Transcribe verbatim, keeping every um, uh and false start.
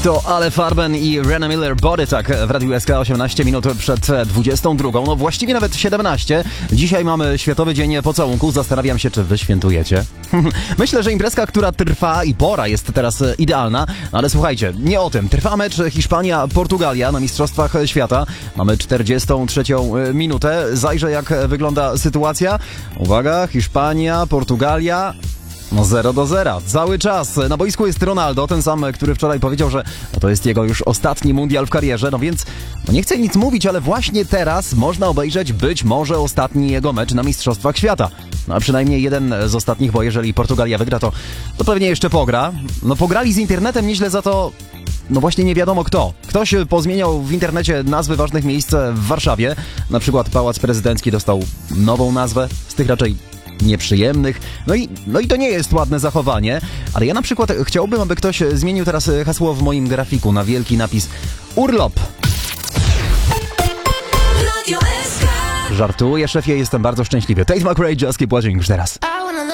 To Ale Farben i Rena Miller Body Talk w Radiu S K osiemnaście minut przed dwudziestą drugą. No właściwie nawet siedemnaście. Dzisiaj mamy Światowy Dzień Pocałunku. Zastanawiam się, czy wy świętujecie. Myślę, że imprezka, która trwa i pora jest teraz idealna. Ale słuchajcie, nie o tym. Trwa mecz Hiszpania-Portugalia na Mistrzostwach Świata. Mamy czterdziestą trzecią minutę. Zajrzę, jak wygląda sytuacja. Uwaga, Hiszpania, Portugalia... No zero do zera, cały czas. Na boisku jest Ronaldo, ten sam, który wczoraj powiedział, że no to jest jego już ostatni mundial w karierze, no więc no nie chcę nic mówić, ale właśnie teraz można obejrzeć być może ostatni jego mecz na Mistrzostwach Świata. No a przynajmniej jeden z ostatnich, bo jeżeli Portugalia wygra, to, to pewnie jeszcze pogra. No pograli z internetem nieźle za to... No właśnie nie wiadomo kto. Ktoś pozmieniał w internecie nazwy ważnych miejsc w Warszawie. Na przykład Pałac Prezydencki dostał nową nazwę, z tych raczej nieprzyjemnych. No i, no i to nie jest ładne zachowanie, ale ja na przykład chciałbym, aby ktoś zmienił teraz hasło w moim grafiku na wielki napis urlop. Żartuję, szefie, jestem bardzo szczęśliwy. Tate McRae, Just Keep Watching już teraz.